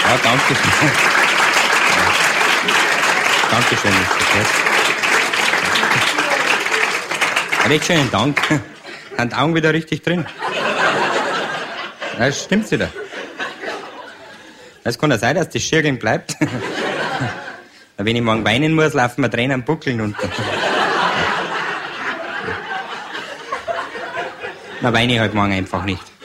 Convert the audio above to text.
Ja, danke schön. Dankeschön, Mr. Chef. Recht schönen Dank. Sind die Augen wieder richtig drin? Ja, stimmt's wieder. Es kann ja sein, dass das Schirgeln bleibt. Wenn ich morgen weinen muss, laufen mir Tränen buckeln unter. Na, weine ich halt morgen einfach nicht.